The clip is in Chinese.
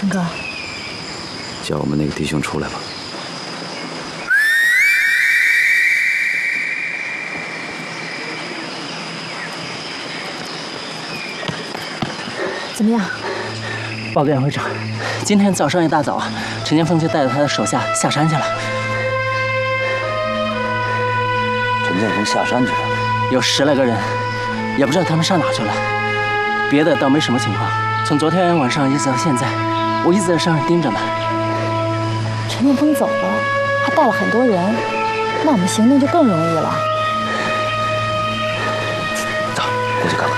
陈哥， 叫我们那个弟兄出来吧。 怎么样？ 报告杨会长，今天早上一大早，陈建峰就带着他的手下下山去了。 陈建峰下山去了， 有10来个人，也不知道他们上哪去了。别的倒没什么情况。从昨天晚上一直到现在，我一直在山上盯着呢。 陈建峰走了，还带了很多人，那我们行动就更容易了。 走，过去看看。